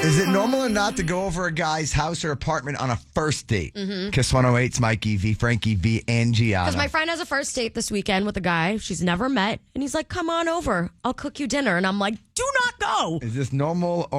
Is it normal or not to go over a guy's house or apartment on a first date? Kiss 108's Mikey V, Frankie V, and Gianna. Because my friend has a first date this weekend with a guy she's never met. And he's like, come on over. I'll cook you dinner. And I'm like, do not go. Is this normal